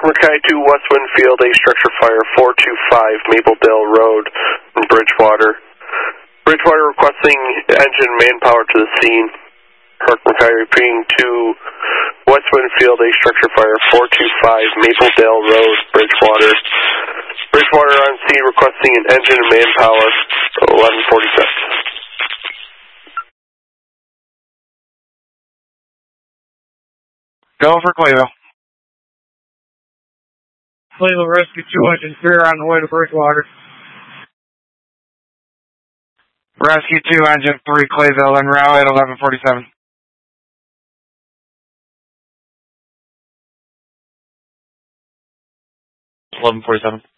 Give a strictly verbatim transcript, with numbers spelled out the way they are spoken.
Mackay two, West Winfield, a structure fire, four two five Mapledale Road in Bridgewater. Bridgewater requesting engine manpower to the scene. Park Mackay repeating to West Winfield, a structure fire, four two five Mapledale Road, Bridgewater. Bridgewater on scene requesting an engine and manpower, eleven forty-six. Go for Clayville. Clayville Rescue two, engine three are on the way to Bridgewater. Rescue two, engine three, Clayville, en route at eleven forty-seven. eleven forty-seven.